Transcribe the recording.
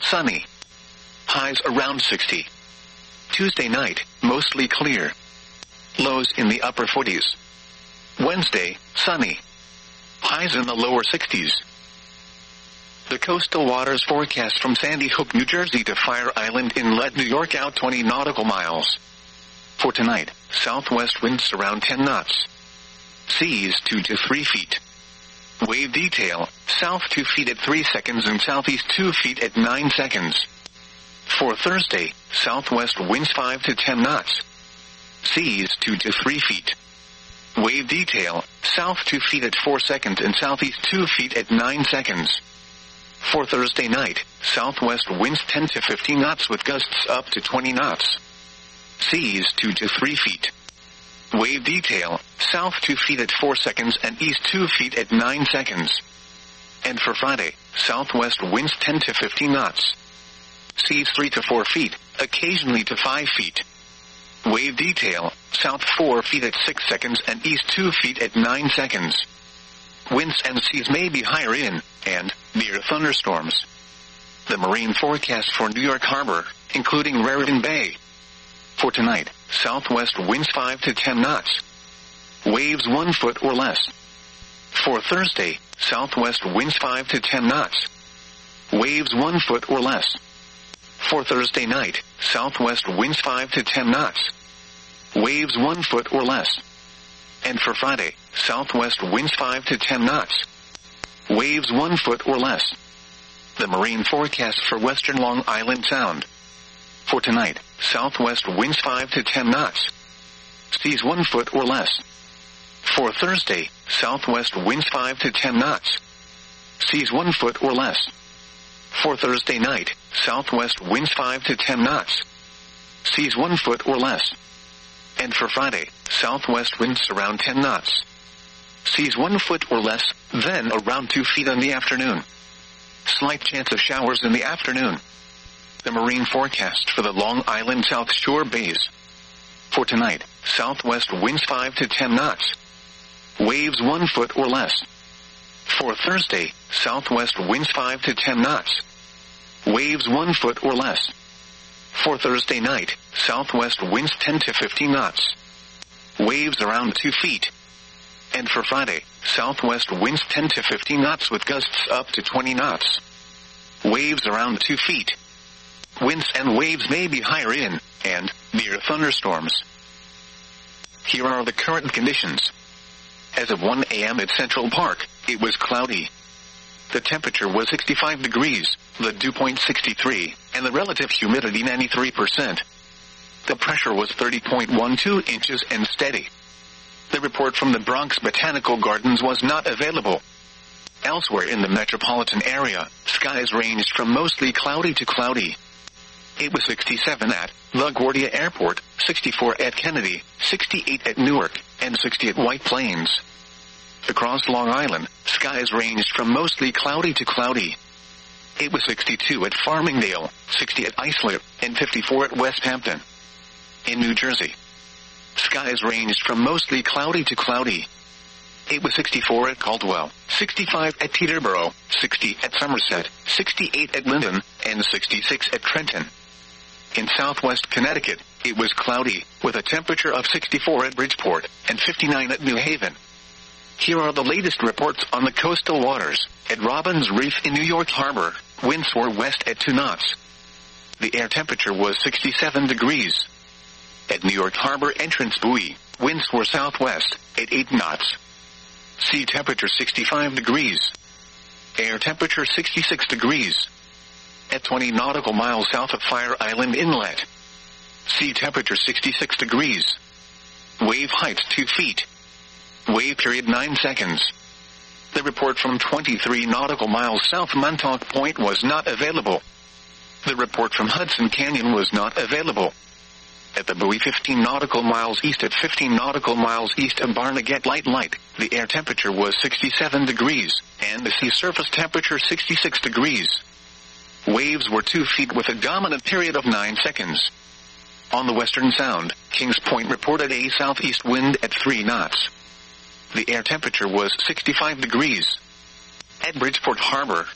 sunny. Highs around 60. Tuesday night, mostly clear. Lows in the upper 40s. Wednesday, sunny. Highs in the lower 60s. The coastal waters forecast from Sandy Hook, New Jersey to Fire Island Inlet, New York out 20 nautical miles. For tonight, southwest winds around 10 knots. Seas 2 to 3 feet. Wave detail, south 2 feet at 3 seconds and southeast 2 feet at 9 seconds. For Thursday, southwest winds 5 to 10 knots. Seas 2 to 3 feet. Wave detail, south 2 feet at 4 seconds and southeast 2 feet at 9 seconds. For Thursday night, southwest winds 10 to 15 knots with gusts up to 20 knots. Seas 2 to 3 feet. Wave detail, south 2 feet at 4 seconds and east 2 feet at 9 seconds. And for Friday, southwest winds 10 to 15 knots. Seas 3 to 4 feet, occasionally to 5 feet. Wave detail, south 4 feet at 6 seconds and east 2 feet at 9 seconds. Winds and seas may be higher in, and, near thunderstorms. The marine forecast for New York Harbor, including Raritan Bay. For tonight, southwest winds 5 to 10 knots. Waves 1 foot or less. For Thursday, southwest winds 5 to 10 knots. Waves 1 foot or less. For Thursday night, southwest winds 5 to 10 knots. Waves 1 foot or less. And for Friday, southwest winds 5 to 10 knots. Waves 1 foot or less. The marine forecast for western Long Island Sound. For tonight, southwest winds 5 to 10 knots. Seas 1 foot or less. For Thursday, southwest winds 5 to 10 knots. Seas 1 foot or less. For Thursday night, southwest winds 5 to 10 knots. Seas 1 foot or less. And for Friday, southwest winds around 10 knots. Seas 1 foot or less, then around 2 feet in the afternoon. Slight chance of showers in the afternoon. The marine forecast for the Long Island South Shore bays. For tonight, southwest winds 5 to 10 knots. Waves 1 foot or less. For Thursday, southwest winds 5 to 10 knots. Waves 1 foot or less. For Thursday night, southwest winds 10 to 15 knots. Waves around 2 feet. And for Friday, southwest winds 10 to 15 knots with gusts up to 20 knots. Waves around 2 feet. Winds and waves may be higher in, and, near thunderstorms. Here are the current conditions. As of 1 a.m. at Central Park, it was cloudy. The temperature was 65 degrees, the dew point 63, and the relative humidity 93%. The pressure was 30.12 inches and steady. The report from the Bronx Botanical Gardens was not available. Elsewhere in the metropolitan area, skies ranged from mostly cloudy to cloudy. It was 67 at LaGuardia Airport, 64 at Kennedy, 68 at Newark, and 60 at White Plains. Across Long Island, skies ranged from mostly cloudy to cloudy. It was 62 at Farmingdale, 60 at Islip, and 54 at West Hampton. In New Jersey, skies ranged from mostly cloudy to cloudy. It was 64 at Caldwell, 65 at Teterboro, 60 at Somerset, 68 at Linden, and 66 at Trenton. In southwest Connecticut, it was cloudy, with a temperature of 64 at Bridgeport, and 59 at New Haven. Here are the latest reports on the coastal waters. At Robbins Reef in New York Harbor, winds were west at 2 knots. The air temperature was 67 degrees. At New York Harbor Entrance Buoy, winds were southwest, at 8 knots. Sea temperature 65 degrees. Air temperature 66 degrees. At 20 nautical miles south of Fire Island Inlet. Sea temperature 66 degrees. Wave height 2 feet. Wave period 9 seconds. The report from 23 nautical miles south Montauk Point was not available. The report from Hudson Canyon was not available. At the buoy 15 nautical miles east at 15 nautical miles east of Barnegat Light, the air temperature was 67 degrees, and the sea surface temperature 66 degrees. Waves were 2 feet with a dominant period of 9 seconds. On the Western Sound, Kings Point reported a southeast wind at 3 knots. The air temperature was 65 degrees. At Bridgeport Harbor,